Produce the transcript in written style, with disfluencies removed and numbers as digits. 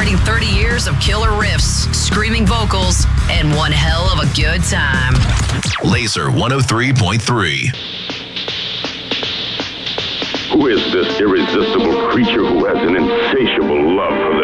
celebrating 30 years of killer riffs, screaming vocals, and one hell of a good time. Laser 103.3. Who is this irresistible creature who has an insatiable love for the